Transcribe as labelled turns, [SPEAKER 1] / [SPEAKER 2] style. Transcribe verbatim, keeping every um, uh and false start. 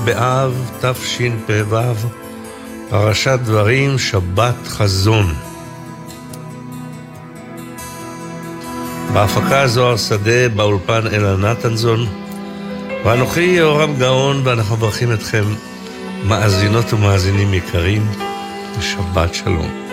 [SPEAKER 1] באב תשפ"ו, פרשת דברים, שבת חזון. בהפקה זוהר שדה, באולפן אלה נתנזון, ואנוכי יורם גאון, ואנחנו מברכים אתכם מאזינות ומאזינים יקרים, ושבת שלום.